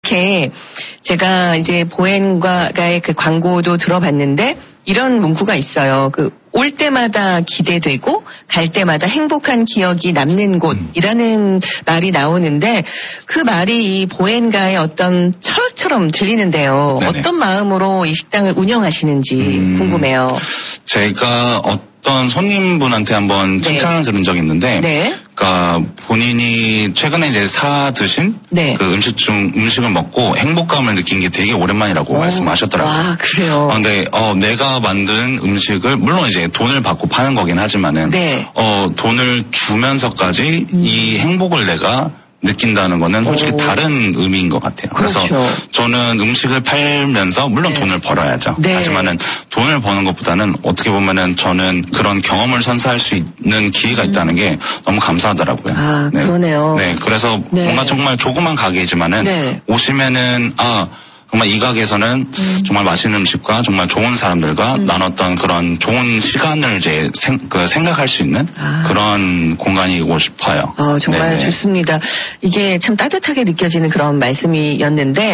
이렇게 제가 이제 보엔가의 그 광고도 들어봤는데 이런 문구가 있어요. 올 때마다 기대되고 갈 때마다 행복한 기억이 남는 곳이라는 말이 나오는데 그 말이 이 보엔가의 어떤 철학처럼 들리는데요. 네네. 어떤 마음으로 이 식당을 운영하시는지 궁금해요. 제가 어떤 손님분한테 한번 칭찬을 들은 적이 있는데, 네. 그러니까 본인이 최근에 이제 사 드신 네. 그 음식을 먹고 행복감을 느낀 게 되게 오랜만이라고 말씀하셨더라고요. 와, 그래요. 근데 내가 만든 음식을 물론 이제 돈을 받고 파는 거긴 하지만은 네. 돈을 주면서까지 이 행복을 내가 느낀다는 거는 솔직히 다른 의미인 것 같아요. 그렇죠. 그래서 저는 음식을 팔면서 물론 돈을 벌어야죠. 네. 하지만은 돈을 버는 것보다는 어떻게 보면은 저는 그런 경험을 선사할 수 있는 기회가 있다는 게 너무 감사하더라고요. 아, 네. 그러네요. 네, 그래서 뭔가 정말 조그만 가게이지만은 오시면은 정말 이 가게에서는 정말 맛있는 음식과 정말 좋은 사람들과 나눴던 그런 좋은 시간을 이제 생각할 수 있는 그런 공간이고 싶어요. 정말 네네. 좋습니다. 이게 참 따뜻하게 느껴지는 그런 말씀이었는데,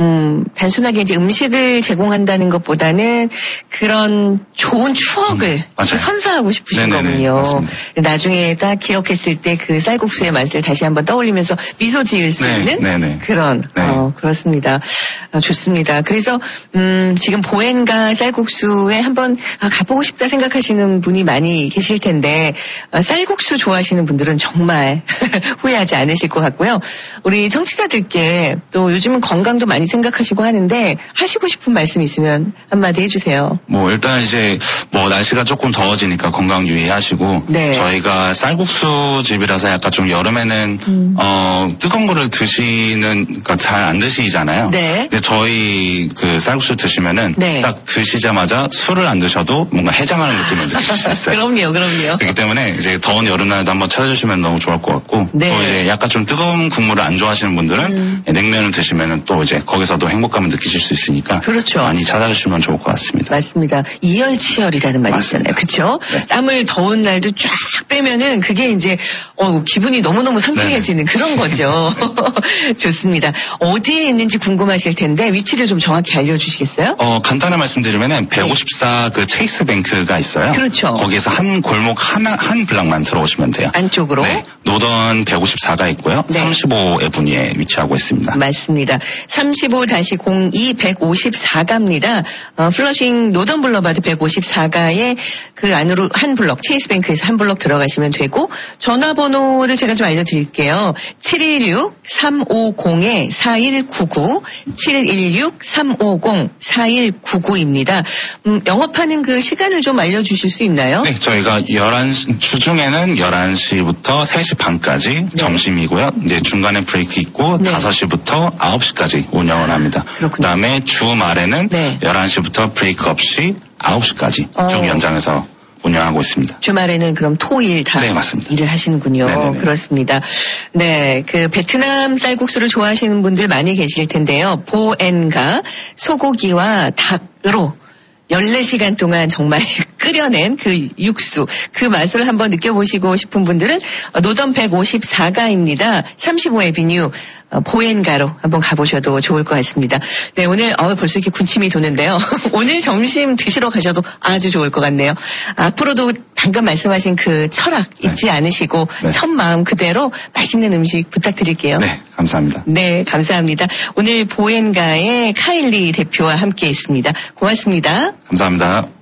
단순하게 이제 음식을 제공한다는 것보다는 그런 좋은 추억을 선사하고 싶으신 네네네. 거군요. 맞습니다. 나중에 딱 기억했을 때 그 쌀국수의 맛을 다시 한번 떠올리면서 미소 지을 수 있는 네네. 그런, 그렇습니다. 좋습니다. 그래서 지금 보엔가 쌀국수에 한번 가보고 싶다 생각하시는 분이 많이 계실 텐데 쌀국수 좋아하시는 분들은 정말 후회하지 않으실 것 같고요. 우리 청취자들께 또 요즘은 건강도 많이 생각하시고 하는데 하시고 싶은 말씀 있으면 한마디 해주세요. 일단 이제 날씨가 조금 더워지니까 건강 유의하시고 네. 저희가 쌀국수 집이라서 약간 좀 여름에는 뜨거운 거를 그러니까 잘 안 드시잖아요. 네. 근데 저희 그 쌀국수 드시면은 네. 딱 드시자마자 술을 안 드셔도 뭔가 해장하는 느낌을 느끼실 수 있어요. 그럼요. 그렇기 때문에 이제 더운 여름날도 한번 찾아주시면 너무 좋을 것 같고 네. 또 이제 약간 좀 뜨거운 국물을 안 좋아하시는 분들은 냉면을 드시면은 또 이제 거기서도 행복감을 느끼실 수 있으니까 그렇죠. 많이 찾아주시면 좋을 것 같습니다. 맞습니다. 이열치열이라는 말이 있잖아요. 그렇죠? 네. 땀을 더운 날도 쫙 빼면은 그게 이제 기분이 너무너무 상쾌해지는 네네. 그런 거죠. 좋습니다. 어디에 있는지 궁금하실 텐데 위치를 좀 정확히 알려주시겠어요? 간단히 말씀드리면은 154 그 체이스 뱅크가 있어요. 그렇죠. 거기에서 한 골목 한 블락만 들어오시면 돼요. 안쪽으로? 네. 노던 154가 있고요. 네. 35 에브니에 위치하고 있습니다. 맞습니다. 35-02 154가입니다. 플러싱 노던 블러바드 154가에 그 안으로 한 블럭, 체이스 뱅크에서 한 블럭 들어가시면 되고 전화번호를 제가 좀 알려드릴게요. 716-350-4199 716-350-4199입니다. 영업하는 그 시간을 좀 알려주실 수 있나요? 네, 저희가 주중에는 11시부터 3시 반까지 네. 점심이고요. 이제 중간에 브레이크 있고 네. 5시부터 9시까지 운영을 합니다. 그렇군요. 그다음에 주말에는 네. 11시부터 브레이크 없이 9시까지 쭉 연장해서 운영하고 있습니다. 주말에는 그럼 토일 다 네, 맞습니다. 일을 하시는군요. 네네네. 그렇습니다. 네, 그 베트남 쌀국수를 좋아하시는 분들 많이 계실 텐데요. 보엔가 소고기와 닭으로 14시간 동안 정말 끓여낸 그 육수, 그 맛을 한번 느껴보시고 싶은 분들은 노던 154가입니다. 35 에비뉴 보엔가로 한번 가보셔도 좋을 것 같습니다. 네, 오늘 벌써 이렇게 군침이 도는데요. 오늘 점심 드시러 가셔도 아주 좋을 것 같네요. 앞으로도 방금 말씀하신 그 철학 잊지 않으시고 첫 마음 그대로 맛있는 음식 부탁드릴게요. 네, 감사합니다. 네, 감사합니다. 오늘 보엔가의 카일리 대표와 함께 했습니다. 고맙습니다. 감사합니다.